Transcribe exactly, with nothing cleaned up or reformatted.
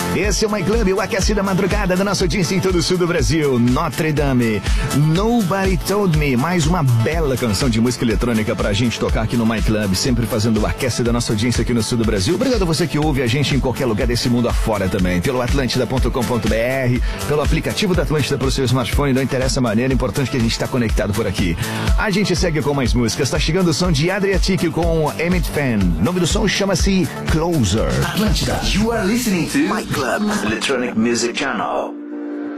Esse é o My Club, o aquece da madrugada da nossa audiência em todo o sul do Brasil. Notre Dame, Nobody Told Me, mais uma bela canção de música eletrônica pra gente tocar aqui no My Club, sempre fazendo o aquece da nossa audiência aqui no sul do Brasil. Obrigado a você que ouve a gente em qualquer lugar desse mundo afora também, pelo atlântida ponto com ponto br, pelo aplicativo da Atlântida pro seu smartphone, não interessa a maneira, é importante que a gente está conectado por aqui. A gente segue com mais músicas, tá chegando o som de Adriatic com Emmett Fan. O nome do som chama-se Closer. Atlântida, you are listening to My Club Electronic Music Channel.